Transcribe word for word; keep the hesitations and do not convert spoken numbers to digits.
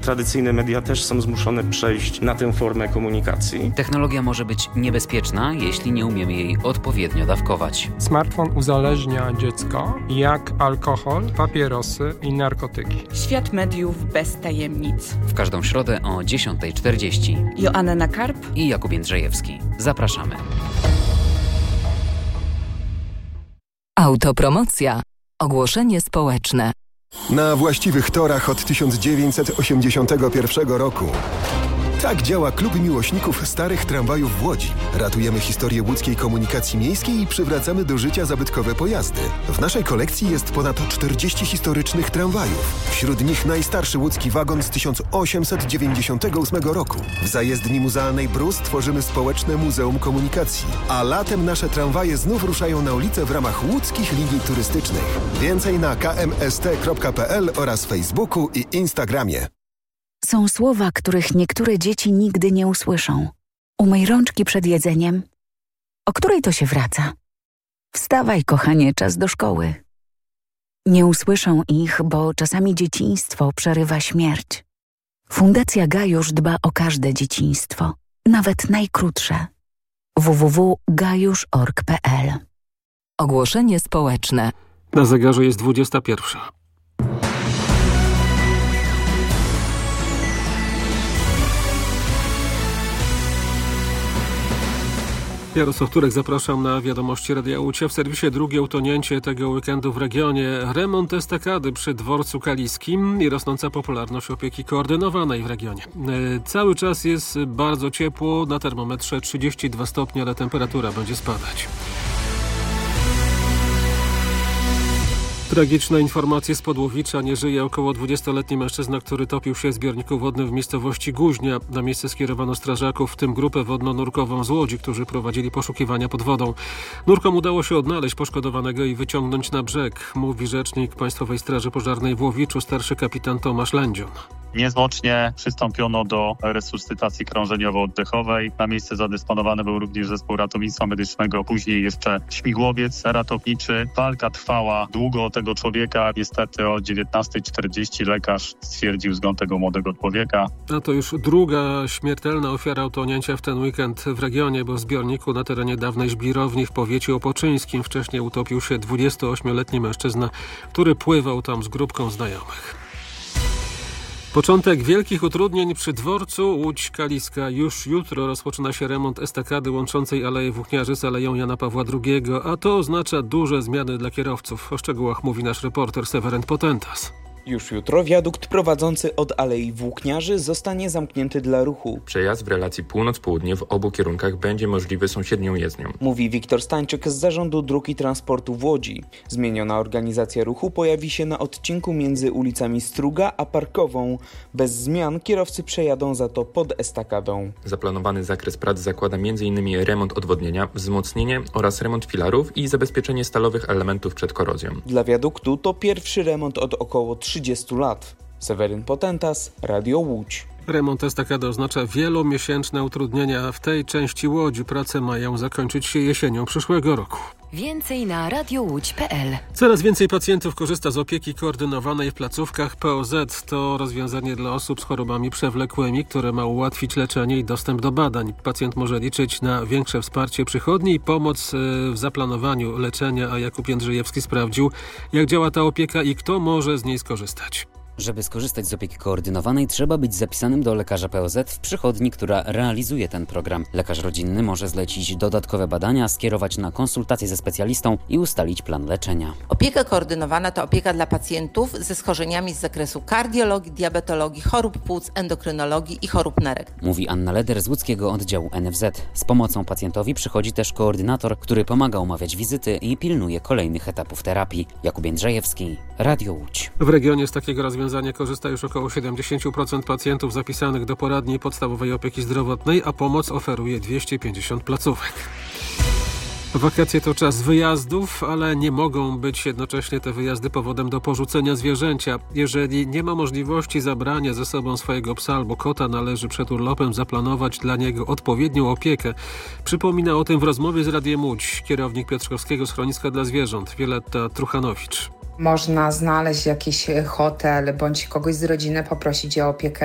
tradycyjne media też są zmuszone przejść na tę formę komunikacji. Technologia może być niebezpieczna, jeśli nie umiemy jej odpowiednio dawkować. Smartfon uzależnia dziecko jak alkohol, papierosy i narkotyki. Świat mediów bez tajemnic. W każdą środę o dziesiąta czterdzieści. Joanna Karp i Jakub Jędrzejewski. Zapraszamy. Autopromocja. Ogłoszenie społeczne. Na właściwych torach od tysiąc dziewięćset osiemdziesiątego pierwszego roku. Tak działa Klub Miłośników Starych Tramwajów w Łodzi. Ratujemy historię łódzkiej komunikacji miejskiej i przywracamy do życia zabytkowe pojazdy. W naszej kolekcji jest ponad czterdzieści historycznych tramwajów. Wśród nich najstarszy łódzki wagon z tysiąc osiemset dziewięćdziesiątego ósmego roku. W zajezdni muzealnej Brus tworzymy społeczne Muzeum Komunikacji. A latem nasze tramwaje znów ruszają na ulicę w ramach łódzkich linii turystycznych. Więcej na k m s t kropka p l oraz Facebooku i Instagramie. Są słowa, których niektóre dzieci nigdy nie usłyszą. Umyj rączki przed jedzeniem. O której to się wraca? Wstawaj, kochanie, czas do szkoły. Nie usłyszą ich, bo czasami dzieciństwo przerywa śmierć. Fundacja Gajusz dba o każde dzieciństwo, nawet najkrótsze. w w w kropka gajusz kropka org kropka p l. Ogłoszenie społeczne. Na zegarze jest dwudziesta pierwsza. Jarosław Turek, zapraszam na wiadomości Radia Łódź. W serwisie drugie utonięcie tego weekendu w regionie. Remont estakady przy dworcu kaliskim i rosnąca popularność opieki koordynowanej w regionie. E, cały czas jest bardzo ciepło, na termometrze trzydzieści dwa stopnie, ale temperatura będzie spadać. Tragiczne informacje z Podłowicza. Nie żyje około dwudziestoletni mężczyzna, który topił się w zbiorniku wodnym w miejscowości Guźnia. Na miejsce skierowano strażaków, w tym grupę wodno-nurkową z Łodzi, którzy prowadzili poszukiwania pod wodą. Nurkom udało się odnaleźć poszkodowanego i wyciągnąć na brzeg, mówi rzecznik Państwowej Straży Pożarnej w Łowiczu, starszy kapitan Tomasz Lędzion. Niezwłocznie przystąpiono do resuscytacji krążeniowo-oddechowej. Na miejsce zadysponowany był również zespół ratownictwa medycznego, później jeszcze śmigłowiec ratowniczy. Walka trwała długo tego człowieka. Niestety o dziewiętnasta czterdzieści lekarz stwierdził zgon tego młodego człowieka. A to już druga śmiertelna ofiara utonięcia w ten weekend w regionie, bo w zbiorniku na terenie dawnej żbirowni w powiecie opoczyńskim wcześniej utopił się dwudziestoośmioletni mężczyzna, który pływał tam z grupką znajomych. Początek wielkich utrudnień przy dworcu Łódź Kaliska. Już jutro rozpoczyna się remont estakady łączącej Aleję Włókniarzy z Aleją Jana Pawła drugiego, a to oznacza duże zmiany dla kierowców. O szczegółach mówi nasz reporter Seweryn Potentas. Już jutro wiadukt prowadzący od Alei Włókniarzy zostanie zamknięty dla ruchu. Przejazd w relacji północ-południe w obu kierunkach będzie możliwy sąsiednią jezdnią. Mówi Wiktor Stańczyk z Zarządu Dróg i Transportu w Łodzi. Zmieniona organizacja ruchu pojawi się na odcinku między ulicami Struga a Parkową. Bez zmian kierowcy przejadą za to pod estakadą. Zaplanowany zakres prac zakłada między innymi remont odwodnienia, wzmocnienie oraz remont filarów i zabezpieczenie stalowych elementów przed korozją. Dla wiaduktu to pierwszy remont od około trzydziestu lat. Seweryn Potentas, Radio Łódź. Remont estakady oznacza wielomiesięczne utrudnienia w tej części Łodzi. Prace mają zakończyć się jesienią przyszłego roku. Więcej na radiowódź kropka p l. Coraz więcej pacjentów korzysta z opieki koordynowanej w placówkach P O Z. To rozwiązanie dla osób z chorobami przewlekłymi, które ma ułatwić leczenie i dostęp do badań. Pacjent może liczyć na większe wsparcie przychodni i pomoc w zaplanowaniu leczenia, a Jakub Jędrzejewski sprawdził, jak działa ta opieka i kto może z niej skorzystać. Żeby skorzystać z opieki koordynowanej, trzeba być zapisanym do lekarza P O Z w przychodni, która realizuje ten program. Lekarz rodzinny może zlecić dodatkowe badania, skierować na konsultację ze specjalistą i ustalić plan leczenia. Opieka koordynowana to opieka dla pacjentów ze schorzeniami z zakresu kardiologii, diabetologii, chorób płuc, endokrynologii i chorób nerek. Mówi Anna Leder z łódzkiego oddziału N F Z. Z pomocą pacjentowi przychodzi też koordynator, który pomaga umawiać wizyty i pilnuje kolejnych etapów terapii. Jakub Jędrzejewski, Radio Łódź. W regionie z takiego rozwiązania korzysta już około siedemdziesiąt procent pacjentów zapisanych do poradni podstawowej opieki zdrowotnej, a pomoc oferuje dwieście pięćdziesiąt placówek. Wakacje to czas wyjazdów, ale nie mogą być jednocześnie te wyjazdy powodem do porzucenia zwierzęcia. Jeżeli nie ma możliwości zabrania ze sobą swojego psa albo kota, należy przed urlopem zaplanować dla niego odpowiednią opiekę. Przypomina o tym w rozmowie z Radiem Łódź kierownik Piotrkowskiego Schroniska dla Zwierząt Wioletta Truchanowicz. Można znaleźć jakiś hotel bądź kogoś z rodziny, poprosić o opiekę